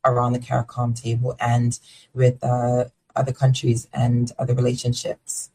around the CARICOM table and with other countries and other relationships.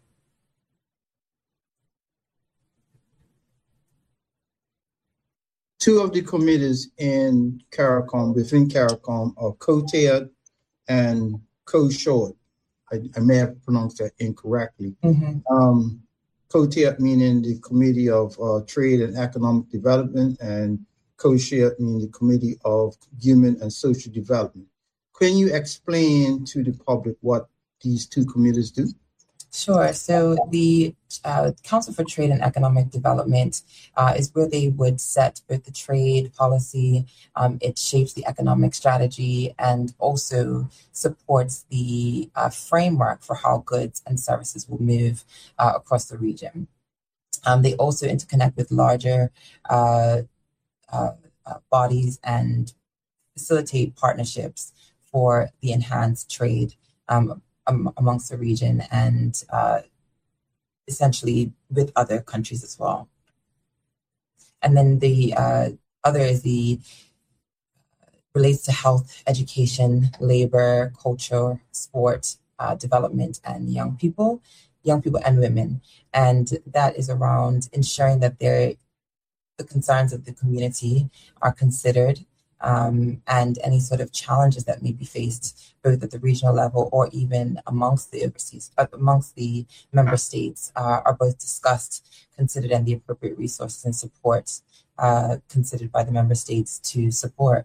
Two of the committees in CARICOM, within CARICOM, are COTEAD and COSHORT. I may have pronounced that incorrectly. COTEAD meaning the Committee of Trade and Economic Development, and COSHORT meaning the Committee of Human and Social Development. Can you explain to the public what these two committees do? Sure. So the Council for Trade and Economic Development is where they would set both the trade policy, it shapes the economic strategy, and also supports the framework for how goods and services will move across the region. They also interconnect with larger bodies and facilitate partnerships for the enhanced trade amongst the region and essentially with other countries as well. And then the other is the relates to health, education, labor, culture, sport, development, and young people and women. And that is around ensuring that the concerns of the community are considered, and any sort of challenges that may be faced both at the regional level or even amongst the member states are both discussed, considered, and the appropriate resources and support considered by the member states to support.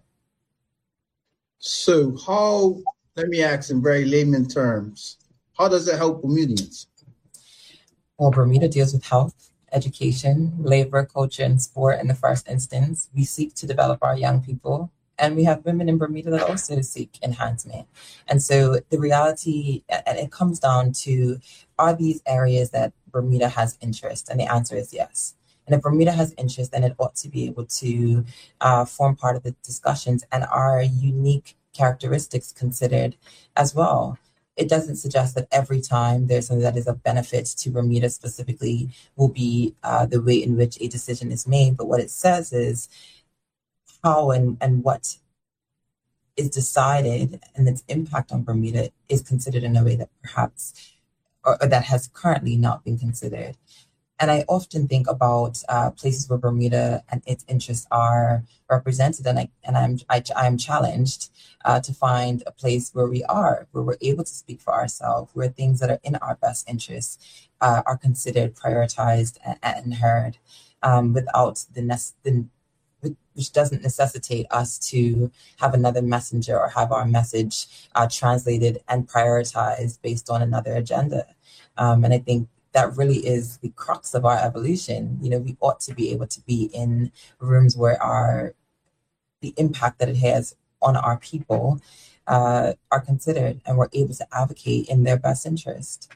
So let me ask in very layman terms, how does it help Bermudians? Well, Bermuda deals with health, education, labor, culture, and sport in the first instance. We seek to develop our young people, and we have women in Bermuda that also seek enhancement. And so the reality, and it comes down to, are these areas that Bermuda has interest? And the answer is yes. And if Bermuda has interest, then it ought to be able to form part of the discussions and our unique characteristics considered as well. It doesn't suggest that every time there's something that is of benefit to Bermuda specifically will be the way in which a decision is made. But what it says is how and what is decided and its impact on Bermuda is considered in a way that perhaps, or that has currently not been considered. And I often think about places where Bermuda and its interests are represented, and I'm challenged to find a place where we're able to speak for ourselves, where things that are in our best interests are considered, prioritized, and heard, without which doesn't necessitate us to have another messenger or have our message translated and prioritized based on another agenda. And I think that really is the crux of our evolution. You know, we ought to be able to be in rooms where the impact that it has on our people are considered, and we're able to advocate in their best interest.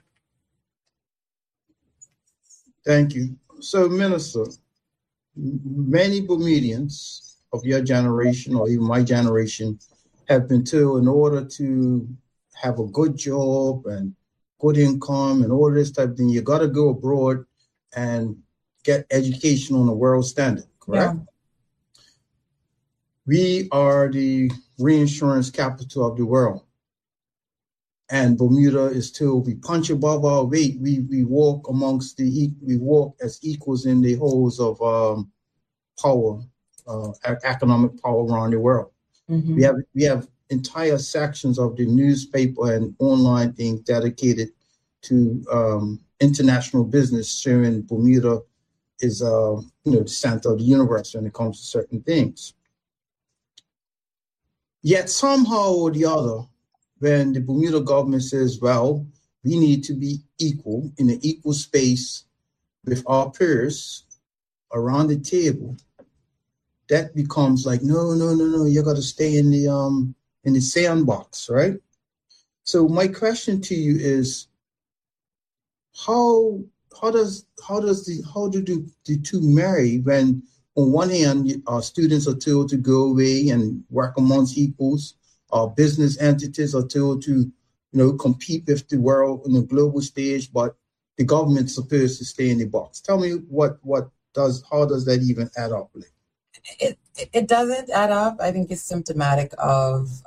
Thank you. So, Minister, many Bermudians of your generation or even my generation have been told in order to have a good job and good income and all this type of thing, you got to go abroad and get education on a world standard, correct? Yeah. We are the reinsurance capital of the world. And Bermuda is still, we punch above our weight. We walk we walk as equals in the halls of power, economic power around the world. Mm-hmm. We have entire sections of the newspaper and online things dedicated to international business, showing Bermuda is the center of the universe when it comes to certain things. Yet somehow or the other, when the Bermuda government says, well, we need to be equal in an equal space with our peers around the table, that becomes like, no, you got to stay in the sandbox, right? So my question to you is, how do the two marry when on one hand our students are told to go away and work amongst equals, our business entities are told to compete with the world on the global stage, but the government's supposed to stay in the box? Tell me how does that even add up? It doesn't add up. I think it's symptomatic of